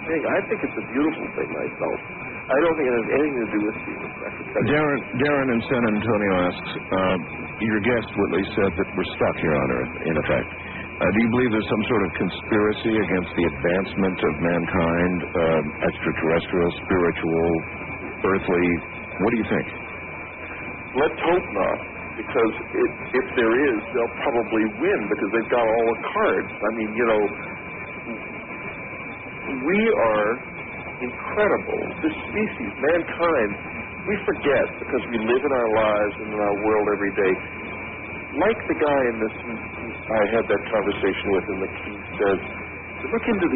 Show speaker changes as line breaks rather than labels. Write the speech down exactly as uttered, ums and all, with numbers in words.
thing. I think it's a beautiful thing myself. I don't think it has anything to do with being a secretary.
Darren, Darren in San Antonio asks, uh, your guest, Whitley, said that we're stuck here on Earth, in effect. Uh, do you believe there's some sort of conspiracy against the advancement of mankind, uh, extraterrestrial, spiritual, earthly? What do you think?
Let's hope not, because it, if there is, they'll probably win because they've got all the cards. I mean, you know, we are incredible. This species, mankind, we forget because we live in our lives and in our world every day. Like the guy in this, I had that conversation with him, that he says, look into the